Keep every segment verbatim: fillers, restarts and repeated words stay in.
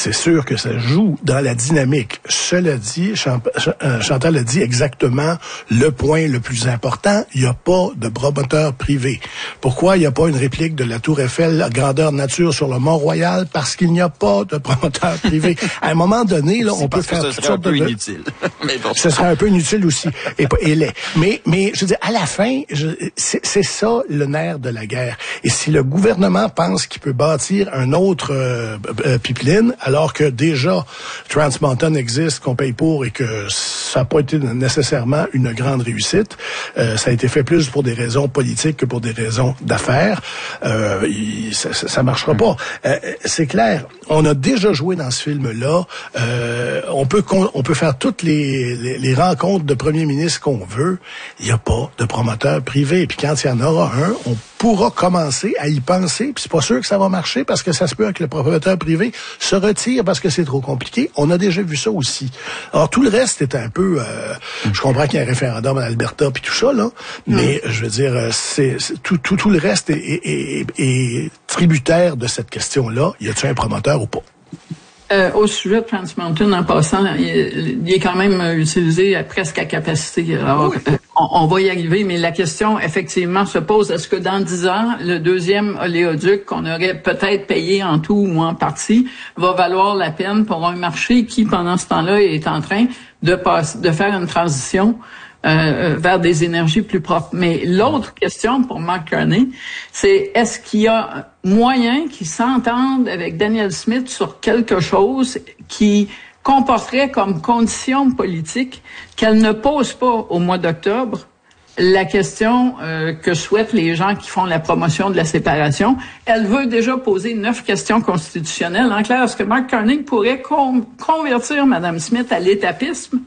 c'est sûr que ça joue dans la dynamique. Cela dit, Chantal a dit exactement le point le plus important. Il n'y a pas de promoteur privé. Pourquoi il n'y a pas une réplique de la Tour Eiffel grandeur nature sur le Mont-Royal? Parce qu'il n'y a pas de promoteur privé. À un moment donné, là, on peut faire toutes sortes de... inutile. Mais bon. Ce serait un peu inutile aussi. Et, et laid. Mais, mais, je veux dire, à la fin, je, c'est, c'est ça le nerf de la guerre. Et si le gouvernement pense qu'il peut bâtir un autre euh, euh, pipeline, alors que déjà Trans Mountain existe, qu'on paye pour et que ça n'a pas été nécessairement une grande réussite, euh, ça a été fait plus pour des raisons politiques que pour des raisons d'affaires, euh, il, ça, ça marchera pas. Euh, c'est clair, on a déjà joué dans ce film-là. Euh, on peut on peut faire toutes les, les, les rencontres de premiers ministres qu'on veut. Il n'y a pas de promoteur privé. Puis quand il y en aura un, on pourra commencer à y penser. Puis c'est pas sûr que ça va marcher parce que ça se peut que le promoteur privé se retire parce que c'est trop compliqué. On a déjà vu ça aussi. Alors tout le reste est un peu... Euh, je comprends qu'il y a un référendum en Alberta puis tout ça, là. Mais mm. je veux dire, c'est, c'est tout, tout, tout le reste est, est, est, est tributaire de cette question-là. Y a-t-il un promoteur ou pas? Euh, au sujet de Trans Mountain, en passant, il, il est quand même utilisé à, presque à capacité. Alors, oui. euh, on, on va y arriver, mais la question, effectivement, se pose, est-ce que dans dix ans, le deuxième oléoduc qu'on aurait peut-être payé en tout ou en partie va valoir la peine pour un marché qui, pendant ce temps-là, est en train de, passer, de faire une transition Euh, vers des énergies plus propres. Mais l'autre question pour Mark Carney, c'est est-ce qu'il y a moyen qu'ils s'entendent avec Danielle Smith sur quelque chose qui comporterait comme condition politique qu'elle ne pose pas au mois d'octobre la question euh, que souhaitent les gens qui font la promotion de la séparation. Elle veut déjà poser neuf questions constitutionnelles. En clair, est-ce que Mark Carney pourrait con- convertir Mme Smith à l'étapisme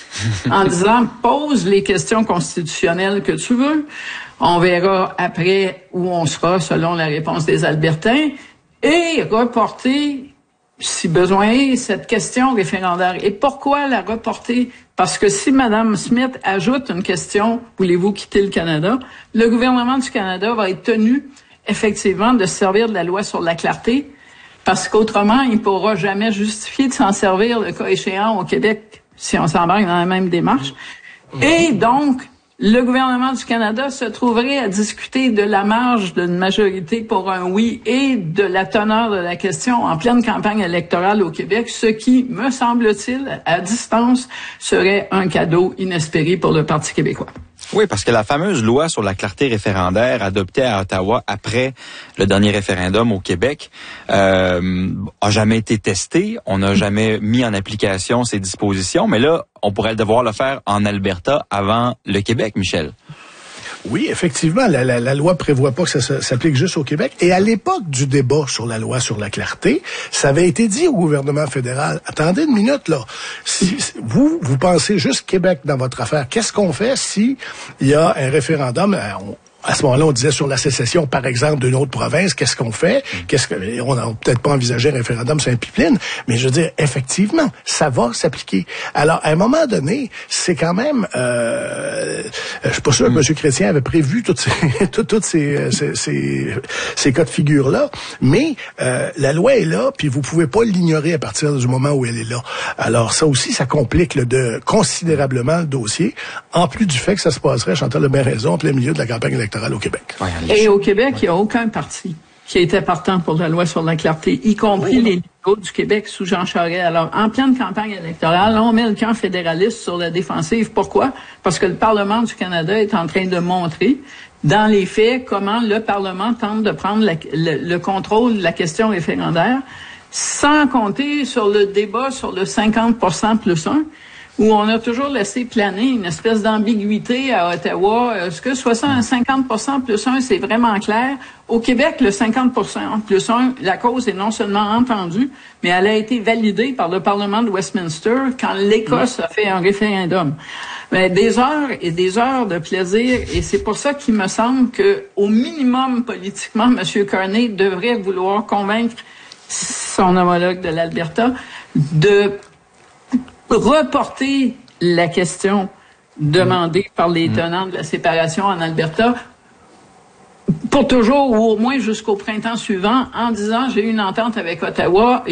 en disant, pose les questions constitutionnelles que tu veux, on verra après où on sera selon la réponse des Albertains, et reporter, si besoin est, cette question référendaire. Et pourquoi la reporter? Parce que si Mme Smith ajoute une question, voulez-vous quitter le Canada, le gouvernement du Canada va être tenu, effectivement, de se servir de la loi sur la clarté, parce qu'autrement, il ne pourra jamais justifier de s'en servir, le cas échéant, au Québec, si on s'embarque dans la même démarche. Et donc, le gouvernement du Canada se trouverait à discuter de la marge d'une majorité pour un oui et de la teneur de la question en pleine campagne électorale au Québec, ce qui, me semble-t-il, à distance, serait un cadeau inespéré pour le Parti québécois. Oui, parce que la fameuse loi sur la clarté référendaire adoptée à Ottawa après le dernier référendum au Québec euh, a jamais été testée. On n'a jamais mis en application ces dispositions. Mais là, on pourrait devoir le faire en Alberta avant le Québec, Michel. Oui, effectivement, la, la, la loi prévoit pas que ça, ça s'applique juste au Québec. Et à l'époque du débat sur la loi sur la clarté, ça avait été dit au gouvernement fédéral, attendez une minute, là. Si, si vous, vous pensez juste Québec dans votre affaire, qu'est-ce qu'on fait si il y a un référendum, on, à ce moment-là, on disait sur la sécession, par exemple, d'une autre province, qu'est-ce qu'on fait? Qu'est-ce que, on n'a peut-être pas envisagé un référendum sur un pipeline, mais je veux dire, effectivement, ça va s'appliquer. Alors, à un moment donné, c'est quand même, euh, je suis pas sûr que M. Chrétien avait prévu toutes ces, toutes, toutes ces, ces, ces, ces cas de figure-là, mais euh, la loi est là, puis vous pouvez pas l'ignorer à partir du moment où elle est là. Alors, ça aussi, ça complique le de, considérablement le dossier, en plus du fait que ça se passerait, Chantal a bien raison, en plein milieu de la campagne électorale au Québec. Et au Québec, il n'y a aucun parti qui était partant pour la loi sur la clarté, y compris oh. les libéraux du Québec sous Jean Charest. Alors, en pleine campagne électorale, on met le camp fédéraliste sur la défensive. Pourquoi? Parce que le Parlement du Canada est en train de montrer, dans les faits, comment le Parlement tente de prendre la, le, le contrôle de la question référendaire, sans compter sur le débat sur le cinquante pour cent plus un, où on a toujours laissé planer une espèce d'ambiguïté à Ottawa. Est-ce que cinquante pour cent plus un, c'est vraiment clair? Au Québec, le cinquante pour cent plus un, la cause est non seulement entendue, mais elle a été validée par le Parlement de Westminster quand l'Écosse a fait un référendum. Mais des heures et des heures de plaisir, et c'est pour ça qu'il me semble que, au minimum, politiquement, M. Carney devrait vouloir convaincre son homologue de l'Alberta de reporter la question demandée par les tenants de la séparation en Alberta pour toujours ou au moins jusqu'au printemps suivant en disant j'ai eu une entente avec Ottawa.